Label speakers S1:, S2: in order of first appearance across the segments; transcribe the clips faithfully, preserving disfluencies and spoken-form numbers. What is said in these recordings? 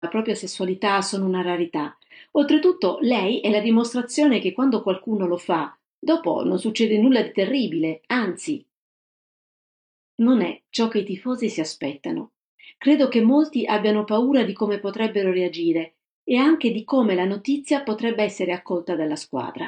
S1: la propria sessualità sono una rarità. Oltretutto, lei è la dimostrazione che quando qualcuno lo fa, dopo non succede nulla di terribile, anzi, non è ciò che i tifosi si aspettano. Credo che molti abbiano paura di come potrebbero reagire e anche di come la notizia potrebbe essere accolta dalla squadra.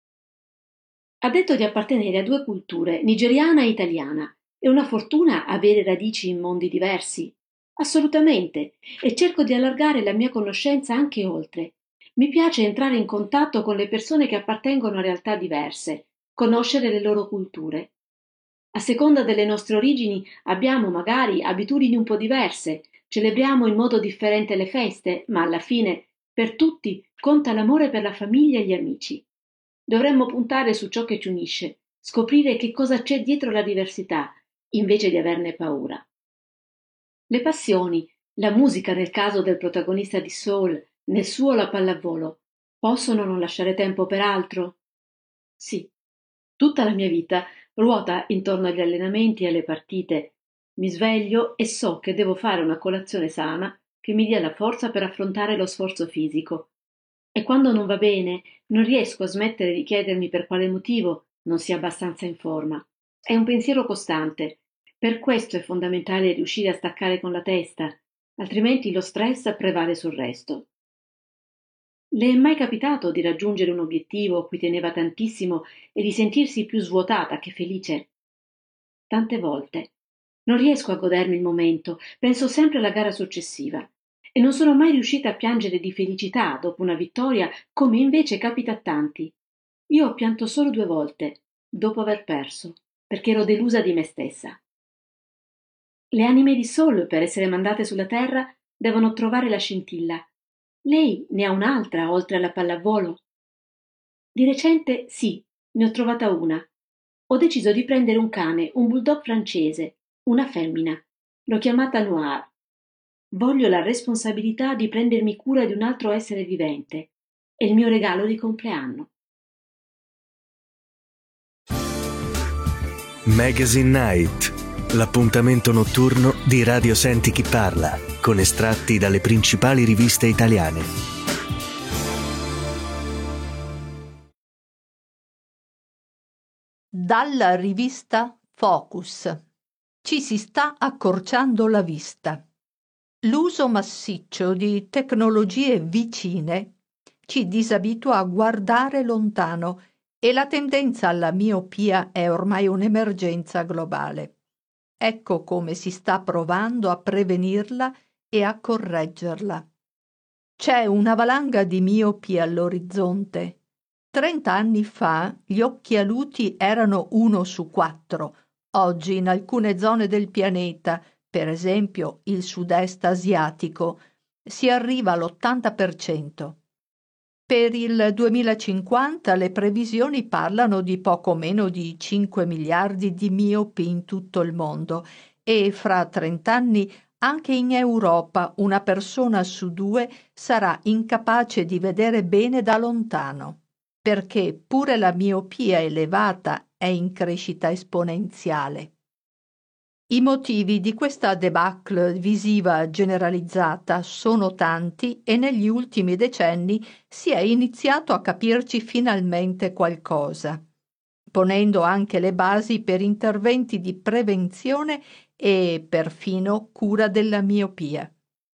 S1: Ha detto di appartenere a due culture, nigeriana e italiana. È una fortuna avere radici in mondi diversi? Assolutamente, e cerco di allargare la mia conoscenza anche oltre. Mi piace entrare in contatto con le persone che appartengono a realtà diverse, conoscere le loro culture. A seconda delle nostre origini abbiamo magari abitudini un po' diverse, celebriamo in modo differente le feste, ma alla fine, per tutti, conta l'amore per la famiglia e gli amici. Dovremmo puntare su ciò che ci unisce, scoprire che cosa c'è dietro la diversità, invece di averne paura. Le passioni, la musica nel caso del protagonista di Soul, nel suo la pallavolo, possono non lasciare tempo per altro? Sì, tutta la mia vita ruota intorno agli allenamenti e alle partite. Mi sveglio e so che devo fare una colazione sana che mi dia la forza per affrontare lo sforzo fisico. E quando non va bene, non riesco a smettere di chiedermi per quale motivo non sia abbastanza in forma. È un pensiero costante. Per questo è fondamentale riuscire a staccare con la testa, altrimenti lo stress prevale sul resto. Le è mai capitato di raggiungere un obiettivo a cui teneva tantissimo e di sentirsi più svuotata che felice? Tante volte. Non riesco a godermi il momento, penso sempre alla gara successiva. E non sono mai riuscita a piangere di felicità dopo una vittoria, come invece capita a tanti. Io ho pianto solo due volte, dopo aver perso, perché ero delusa di me stessa. Le anime di Soul, per essere mandate sulla Terra, devono trovare la scintilla. Lei ne ha un'altra, oltre alla pallavolo? Di recente, sì, ne ho trovata una. Ho deciso di prendere un cane, un bulldog francese, una femmina. L'ho chiamata Noir. Voglio la responsabilità di prendermi cura di un altro essere vivente. È il mio regalo di compleanno.
S2: Magazine Night, l'appuntamento notturno di Radio Senti Chi Parla, con estratti dalle principali riviste italiane.
S3: Dalla rivista Focus. Ci si sta accorciando la vista. L'uso massiccio di tecnologie vicine ci disabitua a guardare lontano e la tendenza alla miopia è ormai un'emergenza globale. Ecco come si sta provando a prevenirla e a correggerla. C'è una valanga di miopi all'orizzonte. Trent'anni fa gli occhialuti erano uno su quattro. Oggi in alcune zone del pianeta, per esempio il sud-est asiatico, si arriva all'ottanta per cento. Per il duemilacinquanta le previsioni parlano di poco meno di cinque miliardi di miopi in tutto il mondo e fra trent'anni anche in Europa una persona su due sarà incapace di vedere bene da lontano, perché pure la miopia elevata è in crescita esponenziale. I motivi di questa debacle visiva generalizzata sono tanti e negli ultimi decenni si è iniziato a capirci finalmente qualcosa, ponendo anche le basi per interventi di prevenzione e perfino cura della miopia.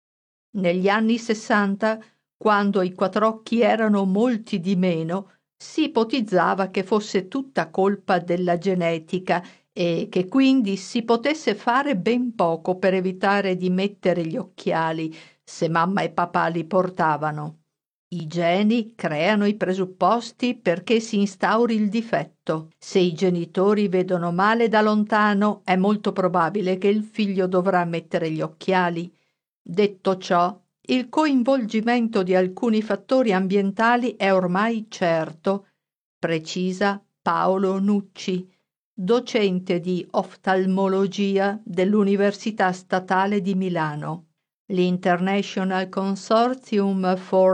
S3: Negli anni sessanta, quando i quattr'occhi erano molti di meno, si ipotizzava che fosse tutta colpa della genetica e che quindi si potesse fare ben poco per evitare di mettere gli occhiali se mamma e papà li portavano. I geni creano i presupposti perché si instauri il difetto. Se i genitori vedono male da lontano, è molto probabile che il figlio dovrà mettere gli occhiali. Detto ciò, il coinvolgimento di alcuni fattori ambientali è ormai certo, precisa Paolo Nucci, docente di oftalmologia dell'Università Statale di Milano. L'International Consortium for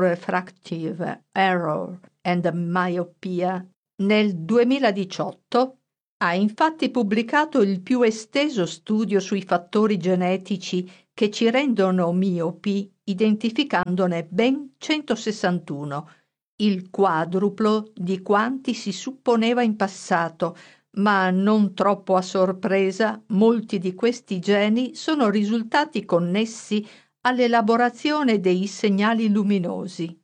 S3: Refractive Error and Myopia nel duemiladiciotto Ha infatti pubblicato il più esteso studio sui fattori genetici che ci rendono miopi, identificandone ben centosessantuno, il quadruplo di quanti si supponeva in passato, ma non troppo a sorpresa, molti di questi geni sono risultati connessi all'elaborazione dei segnali luminosi.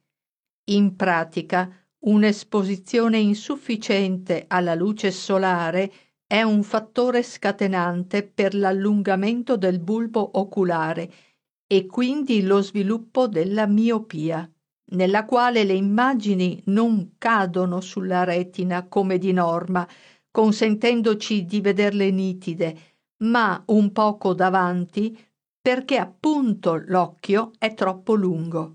S3: In pratica, un'esposizione insufficiente alla luce solare è un fattore scatenante per l'allungamento del bulbo oculare e quindi lo sviluppo della miopia, nella quale le immagini non cadono sulla retina come di norma, consentendoci di vederle nitide, ma un poco davanti, perché appunto l'occhio è troppo lungo.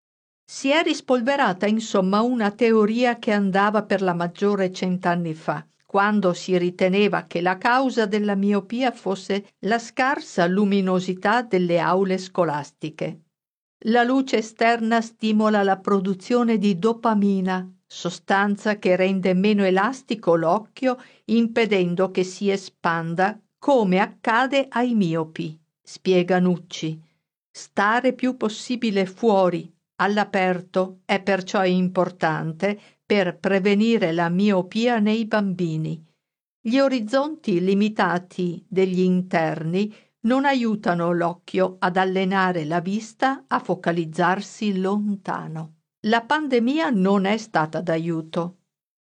S3: Si è rispolverata insomma una teoria che andava per la maggiore cent'anni fa, quando si riteneva che la causa della miopia fosse la scarsa luminosità delle aule scolastiche. La luce esterna stimola la produzione di dopamina, sostanza che rende meno elastico l'occhio, impedendo che si espanda, come accade ai miopi, spiega Nucci. Stare più possibile fuori, all'aperto, è perciò importante per prevenire la miopia nei bambini. Gli orizzonti limitati degli interni non aiutano l'occhio ad allenare la vista a focalizzarsi lontano. La pandemia non è stata d'aiuto.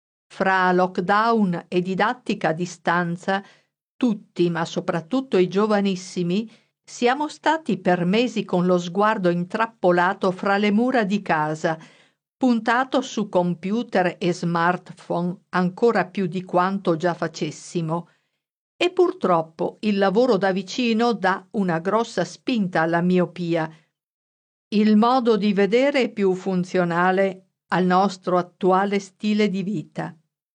S3: Fra lockdown e didattica a distanza, tutti, ma soprattutto i giovanissimi, siamo stati per mesi con lo sguardo intrappolato fra le mura di casa, puntato su computer e smartphone ancora più di quanto già facessimo. E purtroppo il lavoro da vicino dà una grossa spinta alla miopia. Il modo di vedere è più funzionale al nostro attuale stile di vita.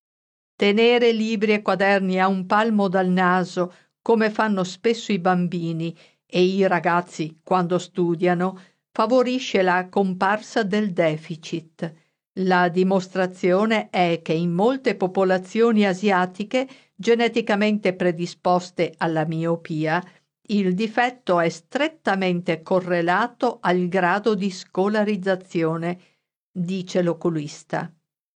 S3: Tenere libri e quaderni a un palmo dal naso, come fanno spesso i bambini e i ragazzi quando studiano, favorisce la comparsa del deficit. La dimostrazione è che in molte popolazioni asiatiche geneticamente predisposte alla miopia, il difetto è strettamente correlato al grado di scolarizzazione, dice l'oculista.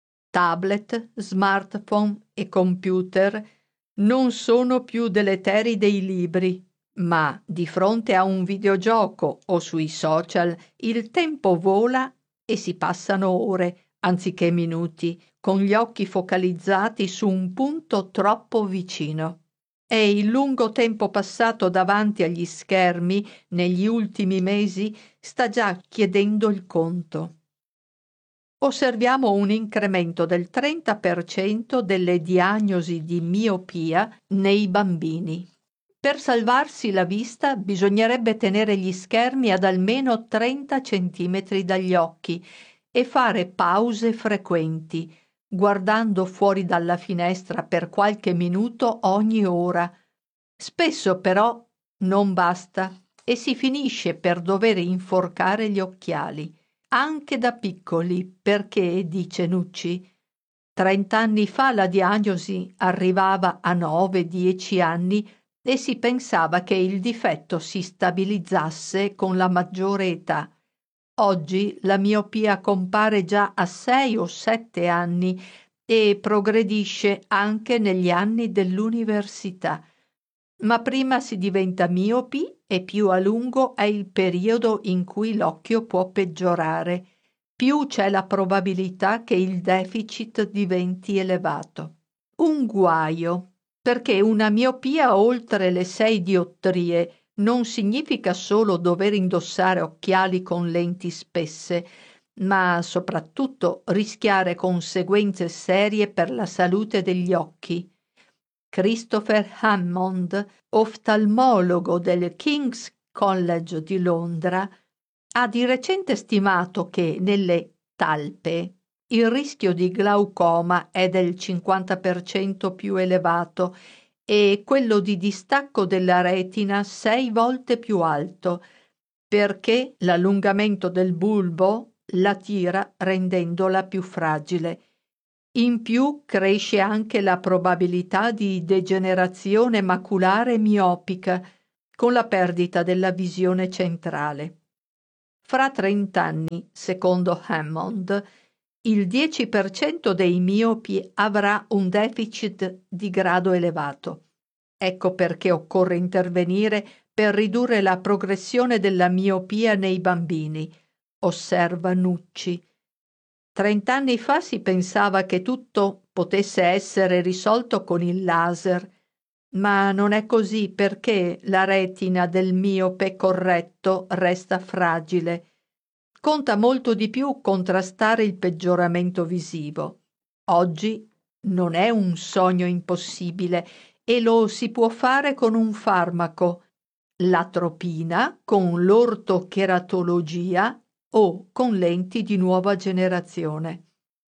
S3: Tablet, smartphone e computer non sono più deleteri dei libri, ma di fronte a un videogioco o sui social il tempo vola e si passano ore, anziché minuti, con gli occhi focalizzati su un punto troppo vicino. E il lungo tempo passato davanti agli schermi negli ultimi mesi sta già chiedendo il conto. Osserviamo un incremento del trenta per cento delle diagnosi di miopia nei bambini. Per salvarsi la vista bisognerebbe tenere gli schermi ad almeno trenta centimetri dagli occhi e fare pause frequenti, guardando fuori dalla finestra per qualche minuto ogni ora. Spesso però non basta e si finisce per dover inforcare gli occhiali, anche da piccoli, perché, dice Nucci, trent'anni fa la diagnosi arrivava a nove dieci anni e si pensava che il difetto si stabilizzasse con la maggiore età. Oggi la miopia compare già a sei o sette anni e progredisce anche negli anni dell'università. Ma prima si diventa miopi e più a lungo è il periodo in cui l'occhio può peggiorare, più c'è la probabilità che il deficit diventi elevato. Un guaio, perché una miopia oltre le sei diottrie non significa solo dover indossare occhiali con lenti spesse, ma soprattutto rischiare conseguenze serie per la salute degli occhi. Christopher Hammond, oftalmologo del King's College di Londra, ha di recente stimato che nelle talpe il rischio di glaucoma è del cinquanta per cento più elevato e quello di distacco della retina sei volte più alto, perché l'allungamento del bulbo la tira rendendola più fragile. In più cresce anche la probabilità di degenerazione maculare miopica con la perdita della visione centrale. Fra trent'anni, secondo Hammond, il dieci per cento dei miopi avrà un deficit di grado elevato. Ecco perché occorre intervenire per ridurre la progressione della miopia nei bambini, osserva Nucci. Trent'anni fa si pensava che tutto potesse essere risolto con il laser, ma non è così perché la retina del miope corretto resta fragile. Conta molto di più contrastare il peggioramento visivo. Oggi non è un sogno impossibile e lo si può fare con un farmaco, l'atropina, con l'ortocheratologia o con lenti di nuova generazione.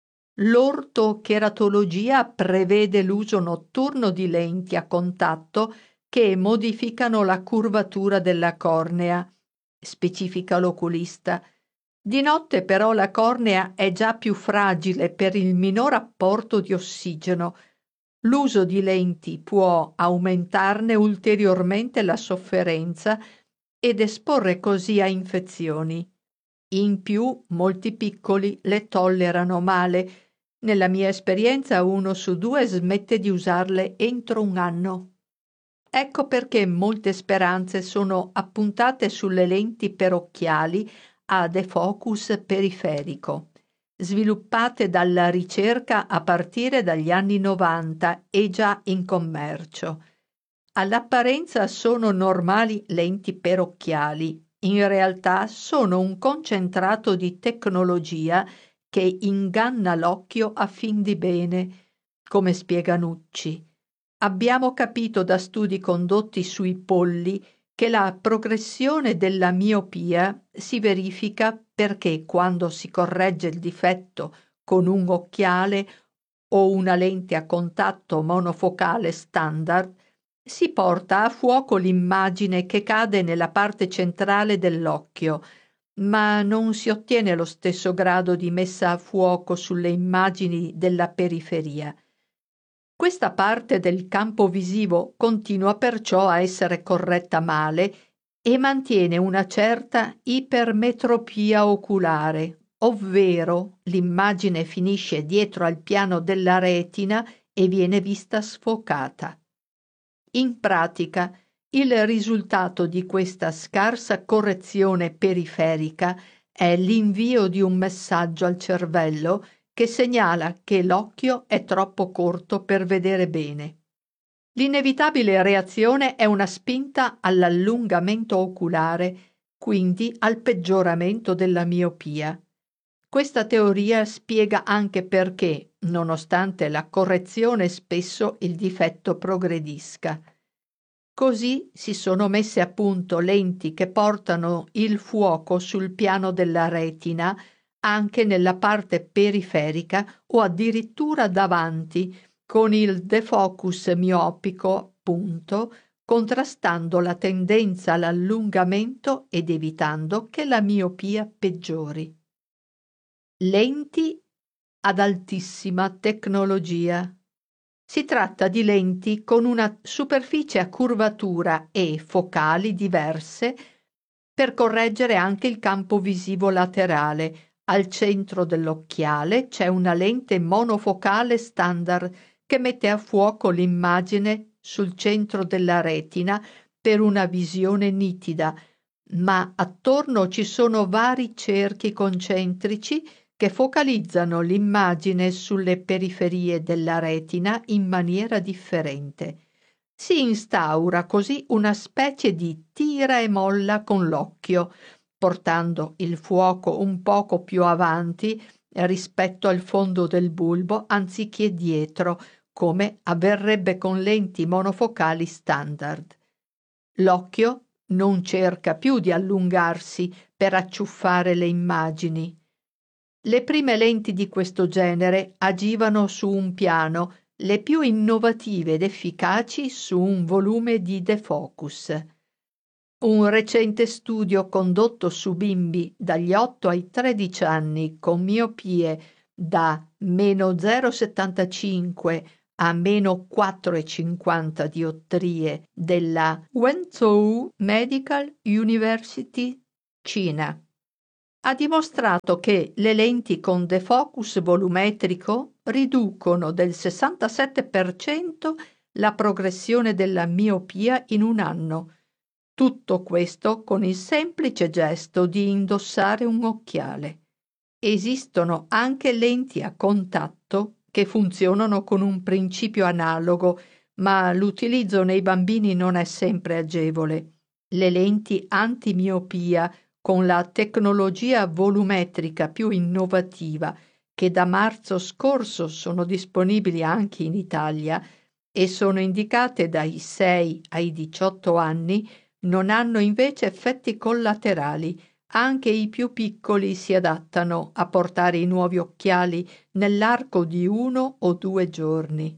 S3: L'ortocheratologia prevede l'uso notturno di lenti a contatto che modificano la curvatura della cornea, specifica l'oculista. Di notte però la cornea è già più fragile per il minor apporto di ossigeno. L'uso di lenti può aumentarne ulteriormente la sofferenza ed esporre così a infezioni. In più, molti piccoli le tollerano male. Nella mia esperienza uno su due smette di usarle entro un anno. Ecco perché molte speranze sono appuntate sulle lenti per occhiali a defocus periferico, sviluppate dalla ricerca a partire dagli anni novanta e già in commercio. All'apparenza sono normali lenti per occhiali, in realtà sono un concentrato di tecnologia che inganna l'occhio a fin di bene, come spiega Nucci. Abbiamo capito da studi condotti sui polli che la progressione della miopia si verifica perché quando si corregge il difetto con un occhiale o una lente a contatto monofocale standard, si porta a fuoco l'immagine che cade nella parte centrale dell'occhio, ma non si ottiene lo stesso grado di messa a fuoco sulle immagini della periferia. Questa parte del campo visivo continua perciò a essere corretta male e mantiene una certa ipermetropia oculare, ovvero l'immagine finisce dietro al piano della retina e viene vista sfocata. In pratica, il risultato di questa scarsa correzione periferica è l'invio di un messaggio al cervello che segnala che l'occhio è troppo corto per vedere bene. L'inevitabile reazione è una spinta all'allungamento oculare, quindi al peggioramento della miopia. Questa teoria spiega anche perché, nonostante la correzione, spesso il difetto progredisca. Così si sono messe a punto lenti che portano il fuoco sul piano della retina anche nella parte periferica o addirittura davanti, con il defocus miopico, appunto, contrastando la tendenza all'allungamento ed evitando che la miopia peggiori. Lenti ad altissima tecnologia. Si tratta di lenti con una superficie a curvatura e focali diverse per correggere anche il campo visivo laterale. Al centro dell'occhiale c'è una lente monofocale standard che mette a fuoco l'immagine sul centro della retina per una visione nitida, ma attorno ci sono vari cerchi concentrici che focalizzano l'immagine sulle periferie della retina in maniera differente. Si instaura così una specie di tira e molla con l'occhio, portando il fuoco un poco più avanti rispetto al fondo del bulbo anziché dietro, come avverrebbe con lenti monofocali standard. L'occhio non cerca più di allungarsi per acciuffare le immagini. Le prime lenti di questo genere agivano su un piano, le più innovative ed efficaci su un volume di defocus. Un recente studio condotto su bimbi dagli otto ai tredici anni con miopie da meno zero virgola settantacinque a meno quattro virgola cinquanta diottrie della Wenzhou Medical University, Cina. Ha dimostrato che le lenti con defocus volumetrico riducono del sessantasette per cento la progressione della miopia in un anno. Tutto questo con il semplice gesto di indossare un occhiale. Esistono anche lenti a contatto che funzionano con un principio analogo, ma l'utilizzo nei bambini non è sempre agevole. Le lenti antimiopia con la tecnologia volumetrica più innovativa, che da marzo scorso sono disponibili anche in Italia e sono indicate dai sei ai diciotto anni, non hanno invece effetti collaterali. Anche i più piccoli si adattano a portare i nuovi occhiali nell'arco di uno o due giorni.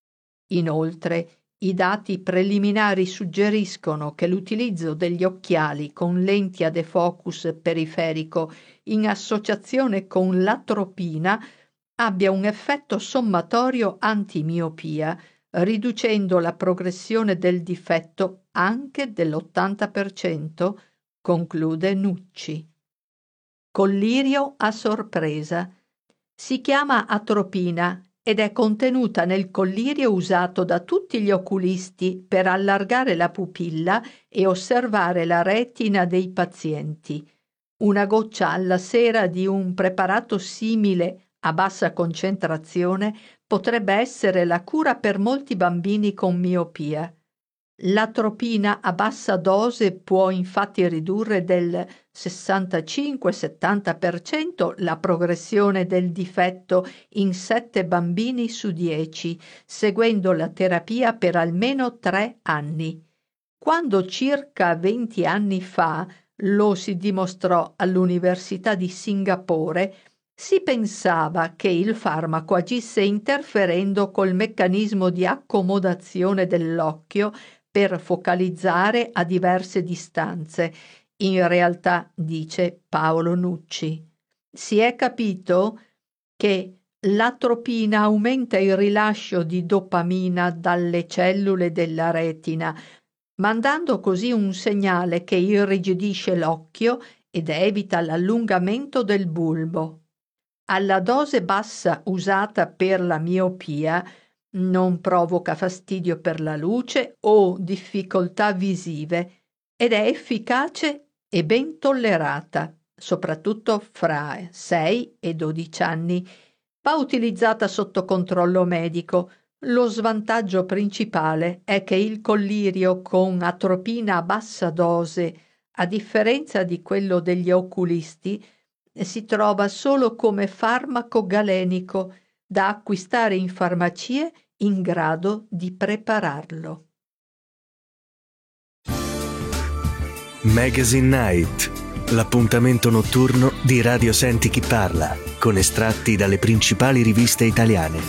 S3: Inoltre, i dati preliminari suggeriscono che l'utilizzo degli occhiali con lenti a defocus periferico in associazione con l'atropina abbia un effetto sommatorio antimiopia, riducendo la progressione del difetto anche dell'ottanta per cento, conclude Nucci. Collirio a sorpresa. Si chiama atropina ed è contenuta nel collirio usato da tutti gli oculisti per allargare la pupilla e osservare la retina dei pazienti. Una goccia alla sera di un preparato simile a bassa concentrazione potrebbe essere la cura per molti bambini con miopia. L'atropina a bassa dose può infatti ridurre del sessantacinque settanta per cento la progressione del difetto in sette bambini su dieci, seguendo la terapia per almeno tre anni. Quando circa venti anni fa lo si dimostrò all'Università di Singapore, si pensava che il farmaco agisse interferendo col meccanismo di accomodazione dell'occhio per focalizzare a diverse distanze. In realtà, dice Paolo Nucci, si è capito che l'atropina aumenta il rilascio di dopamina dalle cellule della retina, mandando così un segnale che irrigidisce l'occhio ed evita l'allungamento del bulbo. Alla dose bassa usata per la miopia non provoca fastidio per la luce o difficoltà visive ed è efficace e ben tollerata, soprattutto fra sei e dodici anni. Va utilizzata sotto controllo medico. Lo svantaggio principale è che il collirio con atropina a bassa dose, a differenza di quello degli oculisti, si trova solo come farmaco galenico da acquistare in farmacie in grado di prepararlo.
S2: Magazine Night, l'appuntamento notturno di Radio Senti Chi Parla, con estratti dalle principali riviste italiane.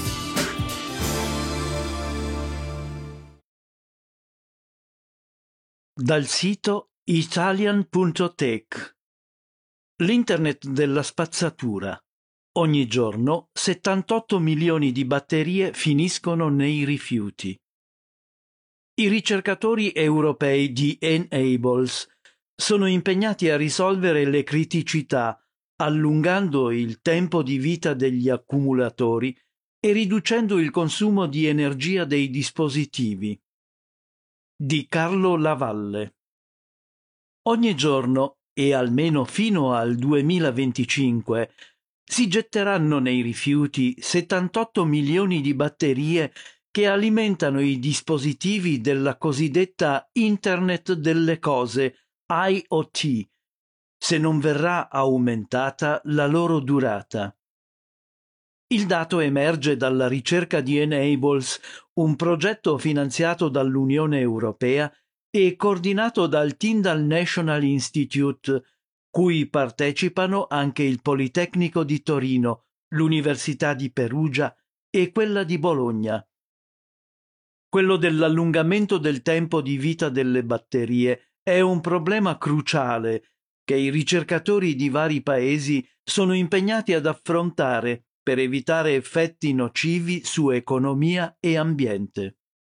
S4: Dal sito italian punto tech. L'internet della spazzatura. Ogni giorno settantotto milioni di batterie finiscono nei rifiuti. I ricercatori europei di Enables sono impegnati a risolvere le criticità, allungando il tempo di vita degli accumulatori e riducendo il consumo di energia dei dispositivi. Di Carlo Lavalle. Ogni giorno, e almeno fino al duemilaventicinque, si getteranno nei rifiuti settantotto milioni di batterie che alimentano i dispositivi della cosiddetta Internet delle cose, I O T, se non verrà aumentata la loro durata. Il dato emerge dalla ricerca di Enables, un progetto finanziato dall'Unione Europea e coordinato dal Tyndall National Institute, cui partecipano anche il Politecnico di Torino, l'Università di Perugia e quella di Bologna. Quello dell'allungamento del tempo di vita delle batterie è un problema cruciale che i ricercatori di vari paesi sono impegnati ad affrontare per evitare effetti nocivi su economia e ambiente.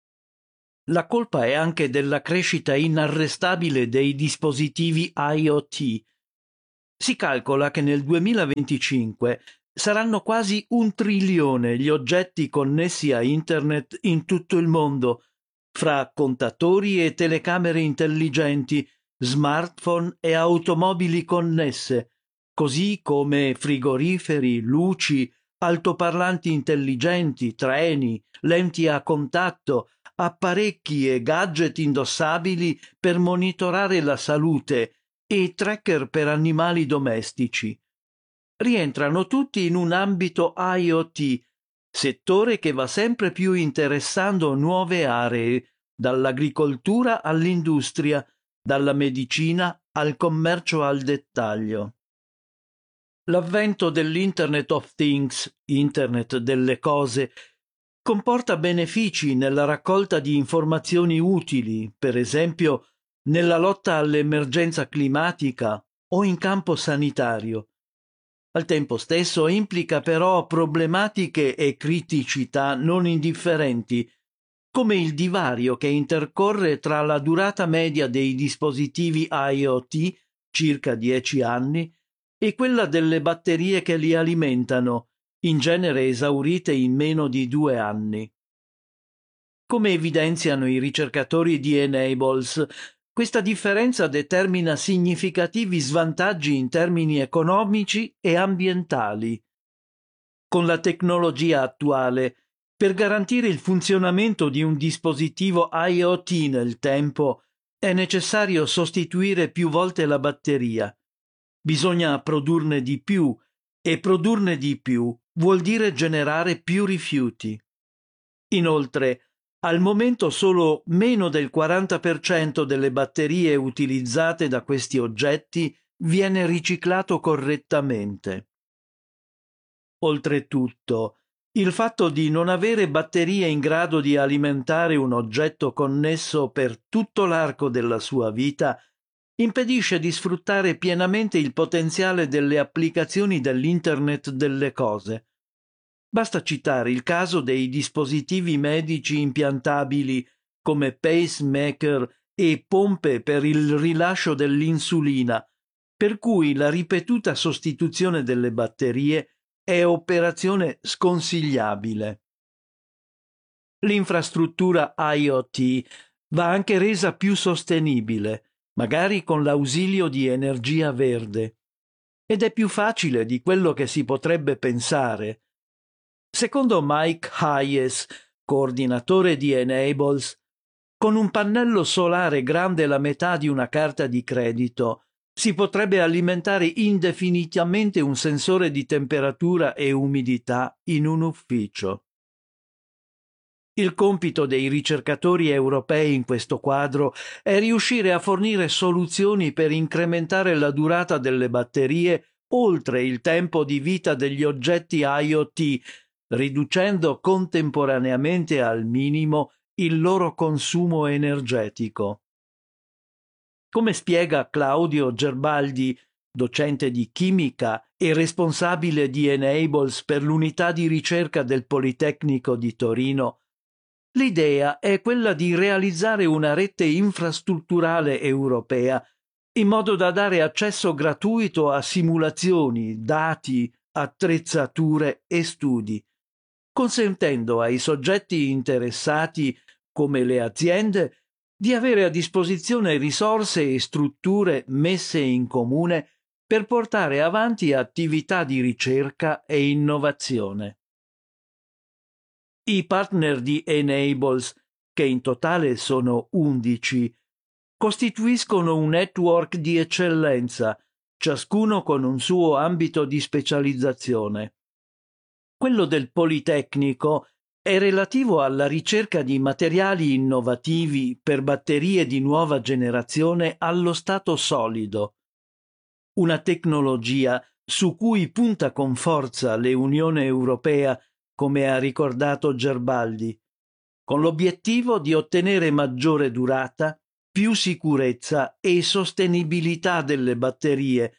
S4: La colpa è anche della crescita inarrestabile dei dispositivi IoT. Si calcola che nel duemilaventicinque saranno quasi un trilione gli oggetti connessi a Internet in tutto il mondo, fra contatori e telecamere intelligenti, smartphone e automobili connesse, così come frigoriferi, luci, altoparlanti intelligenti, treni, lenti a contatto, apparecchi e gadget indossabili per monitorare la salute e tracker per animali domestici. Rientrano tutti in un ambito IoT, settore che va sempre più interessando nuove aree, dall'agricoltura all'industria, dalla medicina al commercio al dettaglio. L'avvento dell'Internet of Things, Internet delle cose, comporta benefici nella raccolta di informazioni utili, per esempio nella lotta all'emergenza climatica o in campo sanitario. Al tempo stesso implica però problematiche e criticità non indifferenti, come il divario che intercorre tra la durata media dei dispositivi IoT, circa dieci anni, e quella delle batterie che li alimentano, in genere esaurite in meno di due anni. Come evidenziano i ricercatori di Enables, questa differenza determina significativi svantaggi in termini economici e ambientali. Con la tecnologia attuale, per garantire il funzionamento di un dispositivo IoT nel tempo, è necessario sostituire più volte la batteria. Bisogna produrne di più, e produrne di più vuol dire generare più rifiuti. Inoltre, al momento solo meno del quaranta per cento delle batterie utilizzate da questi oggetti viene riciclato correttamente. Oltretutto, il fatto di non avere batterie in grado di alimentare un oggetto connesso per tutto l'arco della sua vita impedisce di sfruttare pienamente il potenziale delle applicazioni dell'Internet delle cose. Basta citare il caso dei dispositivi medici impiantabili come pacemaker e pompe per il rilascio dell'insulina, per cui la ripetuta sostituzione delle batterie è operazione sconsigliabile. L'infrastruttura IoT va anche resa più sostenibile, magari con l'ausilio di energia verde. Ed è più facile di quello che si potrebbe pensare. Secondo Mike Hayes, coordinatore di Enables, con un pannello solare grande la metà di una carta di credito si potrebbe alimentare indefinitamente un sensore di temperatura e umidità in un ufficio. Il compito dei ricercatori europei in questo quadro è riuscire a fornire soluzioni per incrementare la durata delle batterie oltre il tempo di vita degli oggetti IoT, riducendo contemporaneamente al minimo il loro consumo energetico. Come spiega Claudio Gerbaldi, docente di chimica e responsabile di Enables per l'unità di ricerca del Politecnico di Torino, l'idea è quella di realizzare una rete infrastrutturale europea in modo da dare accesso gratuito a simulazioni, dati, attrezzature e studi, consentendo ai soggetti interessati, come le aziende, di avere a disposizione risorse e strutture messe in comune per portare avanti attività di ricerca e innovazione. I partner di Enables, che in totale sono undici, costituiscono un network di eccellenza, ciascuno con un suo ambito di specializzazione. Quello del Politecnico è relativo alla ricerca di materiali innovativi per batterie di nuova generazione allo stato solido, una tecnologia su cui punta con forza l'Unione Europea, come ha ricordato Gerbaldi, con l'obiettivo di ottenere maggiore durata, più sicurezza e sostenibilità delle batterie,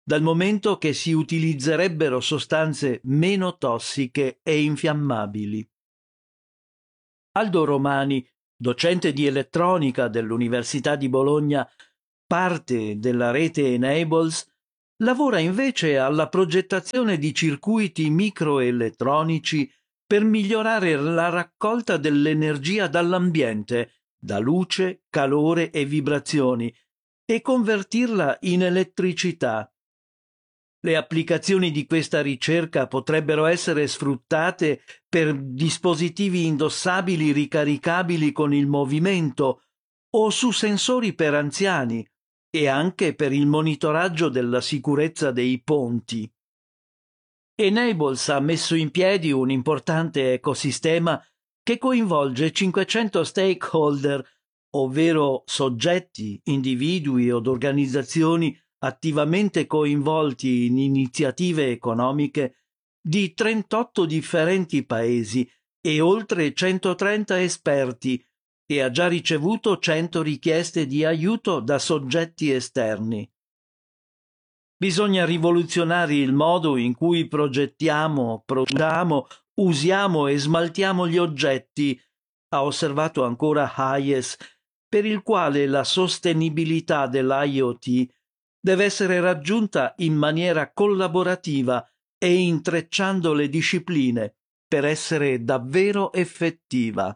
S4: dal momento che si utilizzerebbero sostanze meno tossiche e infiammabili. Aldo Romani, docente di elettronica dell'Università di Bologna, parte della rete Enables, lavora invece alla progettazione di circuiti microelettronici per migliorare la raccolta dell'energia dall'ambiente, da luce, calore e vibrazioni, e convertirla in elettricità. Le applicazioni di questa ricerca potrebbero essere sfruttate per dispositivi indossabili ricaricabili con il movimento o su sensori per anziani e anche per il monitoraggio della sicurezza dei ponti. Enables ha messo in piedi un importante ecosistema che coinvolge cinquecento stakeholder, ovvero soggetti, individui od organizzazioni attivamente coinvolti in iniziative economiche di trentotto differenti paesi e oltre centotrenta esperti, e ha già ricevuto cento richieste di aiuto da soggetti esterni. Bisogna rivoluzionare il modo in cui progettiamo, produciamo, usiamo e smaltiamo gli oggetti, ha osservato ancora Hayes, per il quale la sostenibilità dell'I O T deve essere raggiunta in maniera collaborativa e intrecciando le discipline per essere davvero effettiva.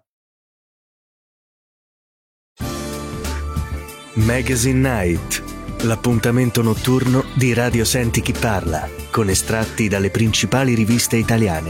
S2: Magazine Night, l'appuntamento notturno di Radio Senti Chi Parla, con estratti dalle principali riviste italiane.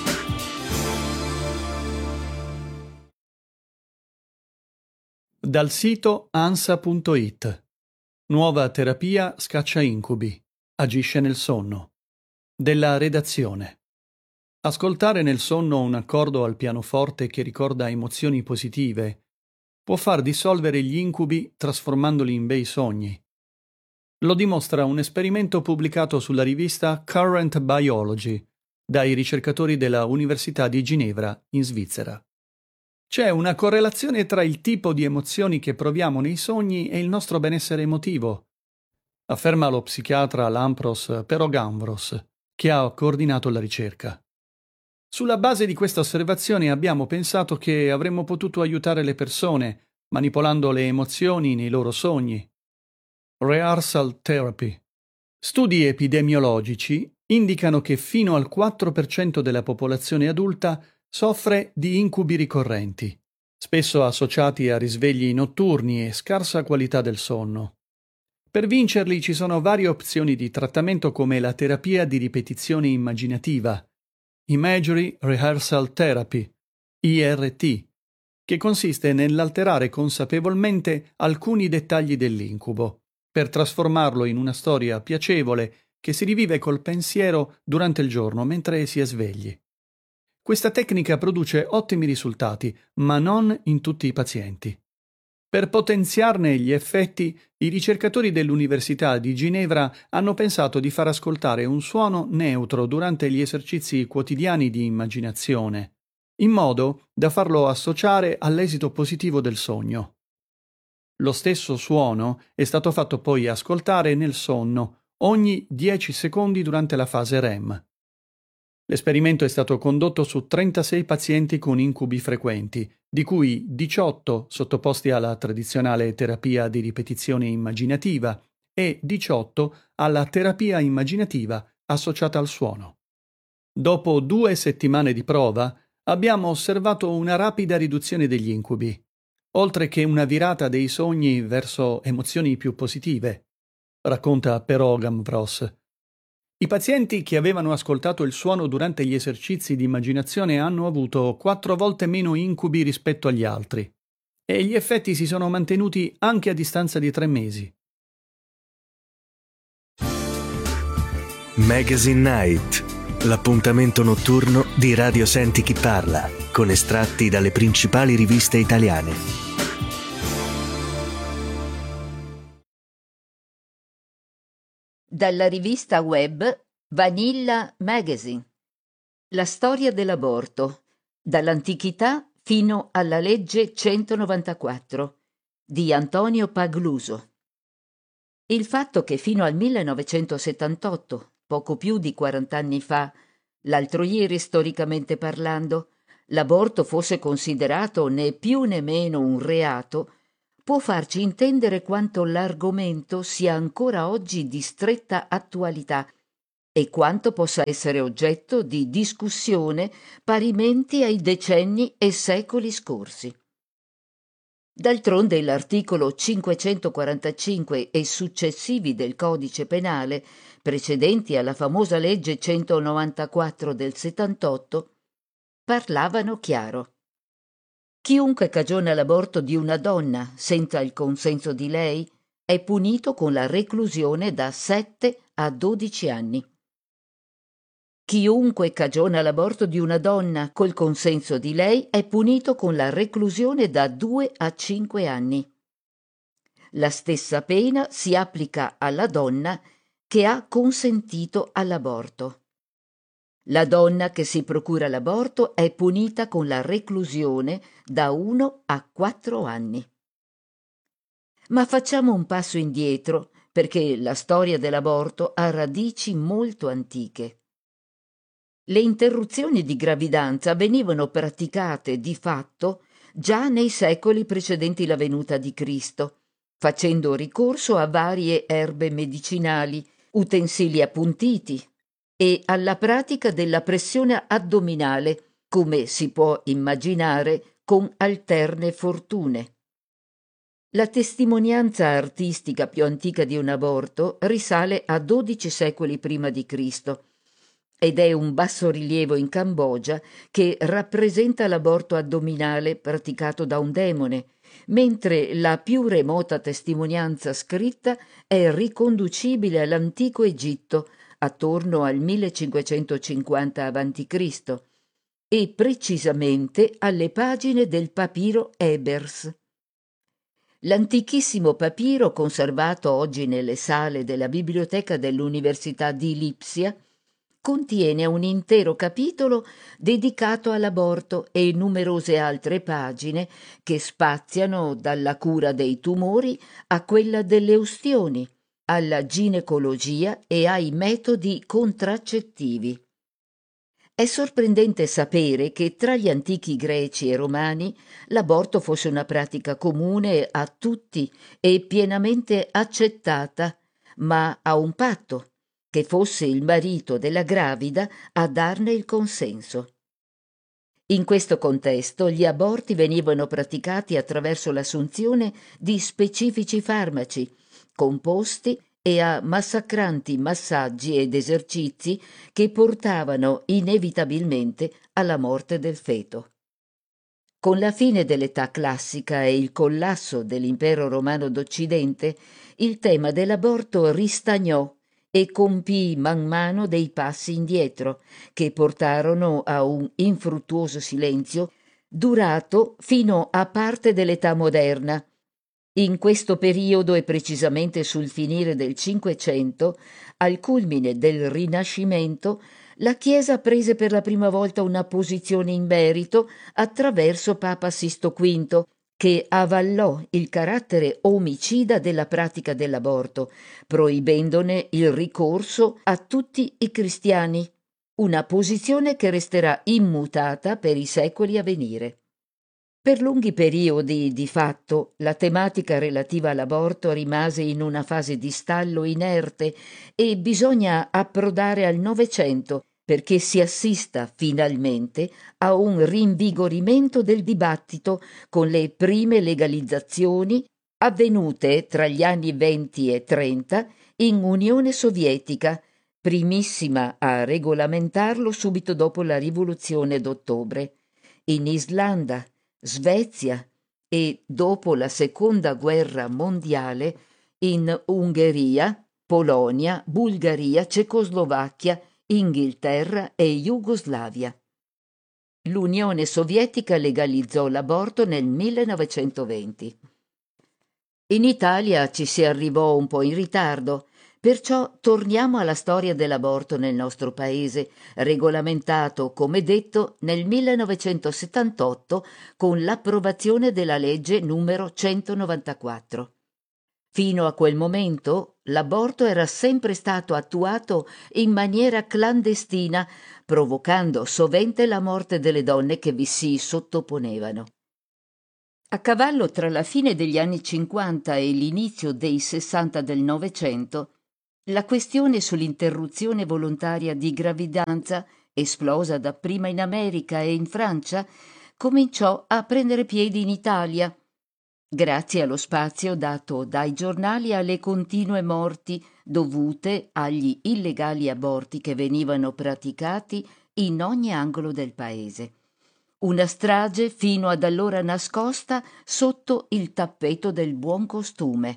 S5: Dal sito ansa punto it. Nuova terapia scaccia incubi, agisce nel sonno. Della redazione. Ascoltare nel sonno un accordo al pianoforte che ricorda emozioni positive può far dissolvere gli incubi trasformandoli in bei sogni. Lo dimostra un esperimento pubblicato sulla rivista Current Biology dai ricercatori della Università di Ginevra in Svizzera. C'è una correlazione tra il tipo di emozioni che proviamo nei sogni e il nostro benessere emotivo, afferma lo psichiatra Lampros Perogambros, che ha coordinato la ricerca. Sulla base di questa osservazione abbiamo pensato che avremmo potuto aiutare le persone manipolando le emozioni nei loro sogni. Rehearsal therapy. Studi epidemiologici indicano che fino al quattro per cento della popolazione adulta soffre di incubi ricorrenti, spesso associati a risvegli notturni e scarsa qualità del sonno. Per vincerli ci sono varie opzioni di trattamento come la terapia di ripetizione immaginativa, Imagery Rehearsal Therapy, I R T, che consiste nell'alterare consapevolmente alcuni dettagli dell'incubo, per trasformarlo in una storia piacevole che si rivive col pensiero durante il giorno mentre si è svegli. Questa tecnica produce ottimi risultati, ma non in tutti i pazienti. Per potenziarne gli effetti, i ricercatori dell'Università di Ginevra hanno pensato di far ascoltare un suono neutro durante gli esercizi quotidiani di immaginazione, in modo da farlo associare all'esito positivo del sogno. Lo stesso suono è stato fatto poi ascoltare nel sonno ogni dieci secondi durante la fase R E M. L'esperimento è stato condotto su trentasei pazienti con incubi frequenti, di cui diciotto sottoposti alla tradizionale terapia di ripetizione immaginativa e diciotto alla terapia immaginativa associata al suono. Dopo due settimane di prova, abbiamo osservato una rapida riduzione degli incubi, oltre che una virata dei sogni verso emozioni più positive, racconta Perogambros. I pazienti che avevano ascoltato il suono durante gli esercizi di immaginazione hanno avuto quattro volte meno incubi rispetto agli altri, e gli effetti si sono mantenuti anche a distanza di tre mesi.
S2: Magazine Night, l'appuntamento notturno di Radio Senti Chi Parla, con estratti dalle principali riviste italiane.
S6: Dalla rivista web Vanilla Magazine. La storia dell'aborto, dall'antichità fino alla legge centonovantaquattro, di Antonio Pagluso. Il fatto che fino al millenovecentosettantotto, poco più di quarant'anni fa, l'altro ieri storicamente parlando, l'aborto fosse considerato né più né meno un reato, può farci intendere quanto l'argomento sia ancora oggi di stretta attualità e quanto possa essere oggetto di discussione parimenti ai decenni e secoli scorsi. D'altronde l'articolo cinquecentoquarantacinque e successivi del Codice Penale, precedenti alla famosa legge centonovantaquattro del settantotto, parlavano chiaro. Chiunque cagiona l'aborto di una donna senza il consenso di lei è punito con la reclusione da sette a dodici anni. Chiunque cagiona l'aborto di una donna col consenso di lei è punito con la reclusione da due a cinque anni. La stessa pena si applica alla donna che ha consentito all'aborto. La donna che si procura l'aborto è punita con la reclusione da uno a quattro anni. Ma facciamo un passo indietro, perché la storia dell'aborto ha radici molto antiche. Le interruzioni di gravidanza venivano praticate di fatto già nei secoli precedenti la venuta di Cristo, facendo ricorso a varie erbe medicinali, utensili appuntiti e alla pratica della pressione addominale, come si può immaginare, con alterne fortune. La testimonianza artistica più antica di un aborto risale a dodici secoli prima di Cristo ed è un bassorilievo in Cambogia che rappresenta l'aborto addominale praticato da un demone, mentre la più remota testimonianza scritta è riconducibile all'antico Egitto, attorno al millecinquecentocinquanta avanti Cristo, e precisamente alle pagine del papiro Ebers. L'antichissimo papiro, conservato oggi nelle sale della biblioteca dell'Università di Lipsia, contiene un intero capitolo dedicato all'aborto e numerose altre pagine che spaziano dalla cura dei tumori a quella delle ustioni, alla ginecologia e ai metodi contraccettivi. È sorprendente sapere che tra gli antichi greci e romani l'aborto fosse una pratica comune a tutti e pienamente accettata, ma a un patto, che fosse il marito della gravida a darne il consenso. In questo contesto gli aborti venivano praticati attraverso l'assunzione di specifici farmaci, composti e a massacranti massaggi ed esercizi che portavano inevitabilmente alla morte del feto. Con la fine dell'età classica e il collasso dell'impero romano d'Occidente, il tema dell'aborto ristagnò e compì man mano dei passi indietro, che portarono a un infruttuoso silenzio durato fino a parte dell'età moderna. In questo periodo, e precisamente sul finire del Cinquecento, al culmine del Rinascimento, la Chiesa prese per la prima volta una posizione in merito attraverso Papa Sisto V, che avallò il carattere omicida della pratica dell'aborto, proibendone il ricorso a tutti i cristiani, una posizione che resterà immutata per i secoli a venire. Per lunghi periodi, di fatto, la tematica relativa all'aborto rimase in una fase di stallo inerte e bisogna approdare al Novecento perché si assista finalmente a un rinvigorimento del dibattito con le prime legalizzazioni avvenute tra gli anni venti e trenta in Unione Sovietica, primissima a regolamentarlo subito dopo la Rivoluzione d'Ottobre, in Islanda, Svezia e, dopo la Seconda Guerra Mondiale, in Ungheria, Polonia, Bulgaria, Cecoslovacchia, Inghilterra e Jugoslavia. L'Unione Sovietica legalizzò l'aborto nel millenovecentoventi. In Italia ci si arrivò un po' in ritardo, perciò torniamo alla storia dell'aborto nel nostro paese, regolamentato, come detto, nel millenovecentosettantotto con l'approvazione della legge numero centonovantaquattro. Fino a quel momento l'aborto era sempre stato attuato in maniera clandestina, provocando sovente la morte delle donne che vi si sottoponevano. A cavallo tra la fine degli anni cinquanta e l'inizio dei sessanta del Novecento, la questione sull'interruzione volontaria di gravidanza, esplosa dapprima in America e in Francia, cominciò a prendere piedi in Italia, grazie allo spazio dato dai giornali alle continue morti dovute agli illegali aborti che venivano praticati in ogni angolo del paese. Una strage fino ad allora nascosta sotto il tappeto del buon costume.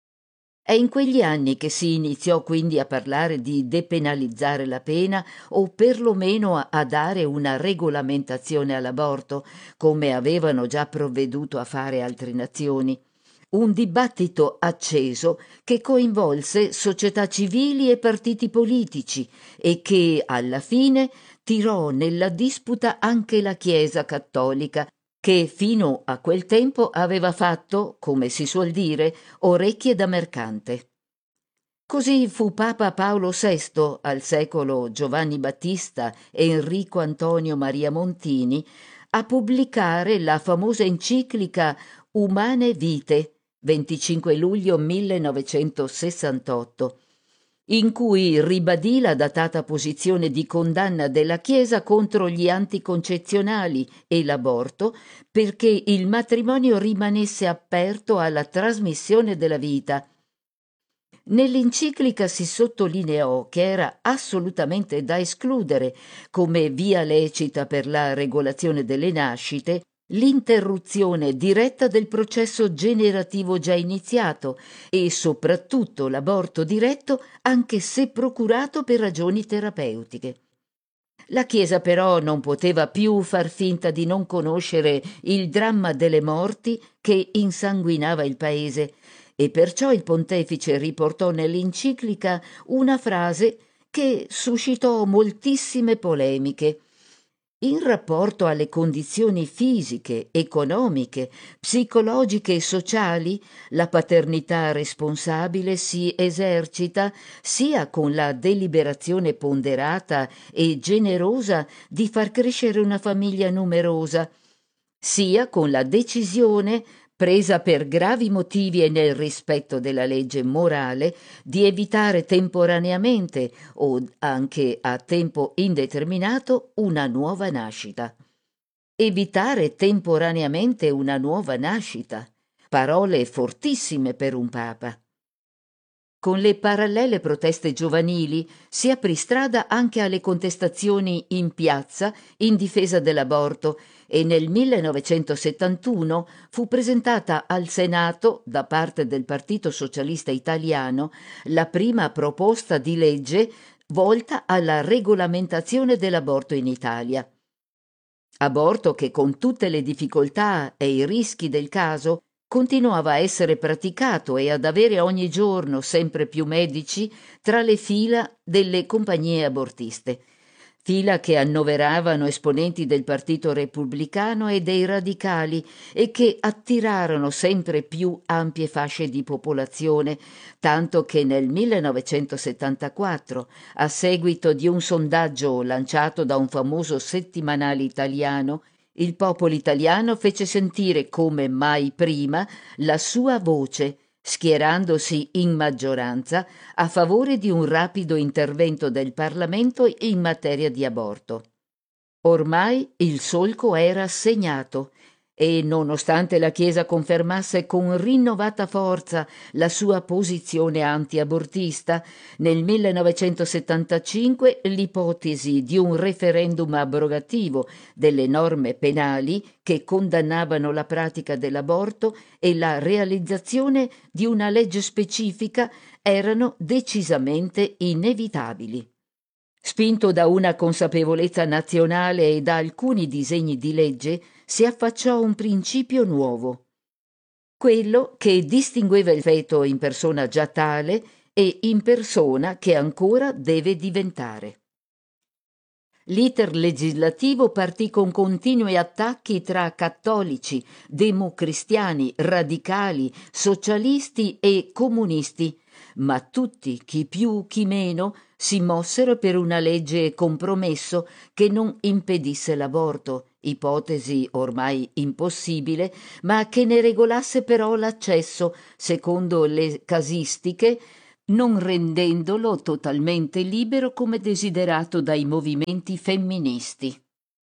S6: È in quegli anni che si iniziò quindi a parlare di depenalizzare la pena o perlomeno a, a dare una regolamentazione all'aborto, come avevano già provveduto a fare altre nazioni. Un dibattito acceso che coinvolse società civili e partiti politici e che, alla fine, tirò nella disputa anche la Chiesa cattolica, che fino a quel tempo aveva fatto, come si suol dire, orecchie da mercante. Così fu Papa Paolo sesto, al secolo Giovanni Battista e Enrico Antonio Maria Montini, a pubblicare la famosa enciclica Humane Vitae, venticinque luglio millenovecentosessantotto, in cui ribadì la datata posizione di condanna della Chiesa contro gli anticoncezionali e l'aborto, perché il matrimonio rimanesse aperto alla trasmissione della vita. Nell'enciclica si sottolineò che era assolutamente da escludere, come via lecita per la regolazione delle nascite, l'interruzione diretta del processo generativo già iniziato e soprattutto l'aborto diretto anche se procurato per ragioni terapeutiche. La Chiesa però non poteva più far finta di non conoscere il dramma delle morti che insanguinava il paese e perciò il pontefice riportò nell'enciclica una frase che suscitò moltissime polemiche. In rapporto alle condizioni fisiche, economiche, psicologiche e sociali, la paternità responsabile si esercita sia con la deliberazione ponderata e generosa di far crescere una famiglia numerosa, sia con la decisione presa per gravi motivi e nel rispetto della legge morale, di evitare temporaneamente o anche a tempo indeterminato una nuova nascita. Evitare temporaneamente una nuova nascita. Parole fortissime per un papa. Con le parallele proteste giovanili si aprì strada anche alle contestazioni in piazza in difesa dell'aborto e nel millenovecentosettantuno fu presentata al Senato, da parte del Partito Socialista Italiano, la prima proposta di legge volta alla regolamentazione dell'aborto in Italia. Aborto che, con tutte le difficoltà e i rischi del caso, continuava a essere praticato e ad avere ogni giorno sempre più medici tra le fila delle compagnie abortiste, fila che annoveravano esponenti del Partito Repubblicano e dei radicali e che attirarono sempre più ampie fasce di popolazione, tanto che nel millenovecentosettantaquattro, a seguito di un sondaggio lanciato da un famoso settimanale italiano, il popolo italiano fece sentire come mai prima la sua voce, schierandosi in maggioranza a favore di un rapido intervento del Parlamento in materia di aborto. Ormai il solco era segnato e, nonostante la Chiesa confermasse con rinnovata forza la sua posizione anti-abortista, nel millenovecentosettantacinque l'ipotesi di un referendum abrogativo delle norme penali che condannavano la pratica dell'aborto e la realizzazione di una legge specifica erano decisamente inevitabili. Spinto da una consapevolezza nazionale e da alcuni disegni di legge, si affacciò un principio nuovo, quello che distingueva il feto in persona già tale e in persona che ancora deve diventare. L'iter legislativo partì con continui attacchi tra cattolici, democristiani, radicali, socialisti e comunisti, ma tutti, chi più chi meno, si mossero per una legge compromesso che non impedisse l'aborto, ipotesi ormai impossibile, ma che ne regolasse però l'accesso, secondo le casistiche, non rendendolo totalmente libero come desiderato dai movimenti femministi.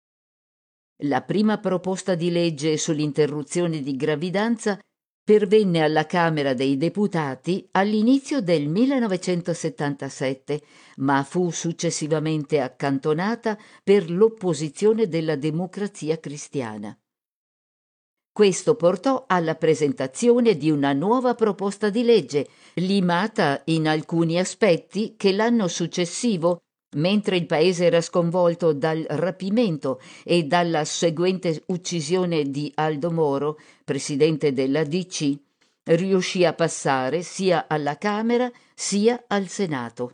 S6: La prima proposta di legge sull'interruzione di gravidanza pervenne alla Camera dei Deputati all'inizio del millenovecentosettantasette, ma fu successivamente accantonata per l'opposizione della Democrazia Cristiana. Questo portò alla presentazione di una nuova proposta di legge, limata in alcuni aspetti che l'anno successivo, mentre il paese era sconvolto dal rapimento e dalla seguente uccisione di Aldo Moro, presidente della D C, riuscì a passare sia alla Camera sia al Senato.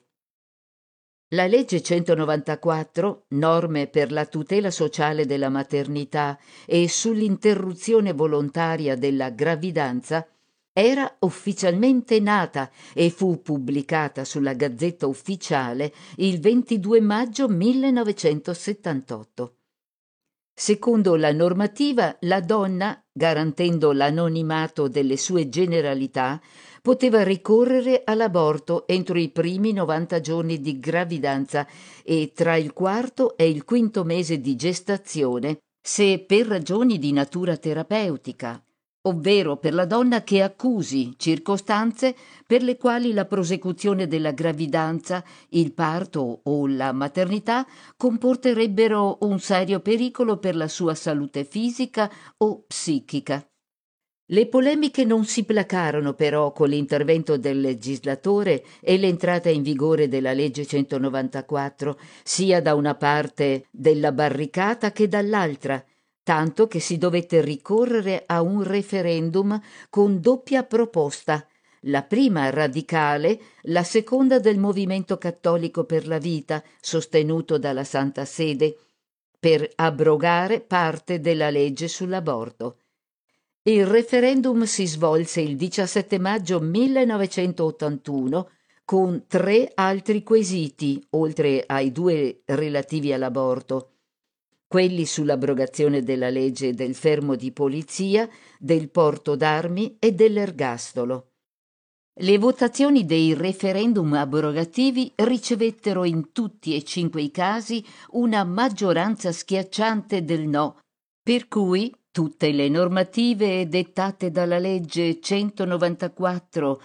S6: La legge centonovantaquattro, norme per la tutela sociale della maternità e sull'interruzione volontaria della gravidanza, era ufficialmente nata e fu pubblicata sulla Gazzetta Ufficiale il ventidue maggio millenovecentosettantotto. Secondo la normativa, la donna, garantendo l'anonimato delle sue generalità, poteva ricorrere all'aborto entro i primi novanta giorni di gravidanza e tra il quarto e il quinto mese di gestazione, se per ragioni di natura terapeutica, ovvero per la donna che accusi circostanze per le quali la prosecuzione della gravidanza, il parto o la maternità comporterebbero un serio pericolo per la sua salute fisica o psichica. Le polemiche non si placarono però con l'intervento del legislatore e l'entrata in vigore della legge centonovantaquattro, sia da una parte della barricata che dall'altra, tanto che si dovette ricorrere a un referendum con doppia proposta, la prima radicale, la seconda del Movimento Cattolico per la Vita, sostenuto dalla Santa Sede, per abrogare parte della legge sull'aborto. Il referendum si svolse il diciassette maggio millenovecentottantuno con tre altri quesiti, oltre ai due relativi all'aborto, quelli sull'abrogazione della legge del fermo di polizia, del porto d'armi e dell'ergastolo. Le votazioni dei referendum abrogativi ricevettero in tutti e cinque i casi una maggioranza schiacciante del no, per cui tutte le normative dettate dalla legge centonovantaquattro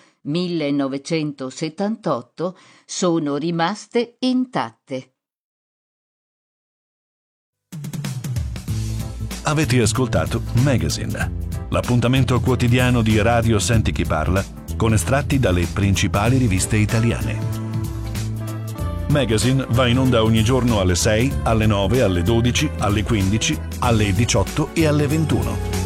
S6: millenovecentosettantotto sono rimaste intatte.
S7: Avete ascoltato Magazine, l'appuntamento quotidiano di Radio Senti Chi Parla con estratti dalle principali riviste italiane. Magazine va in onda ogni giorno alle sei, alle nove, alle dodici, alle quindici, alle diciotto e alle ventuno.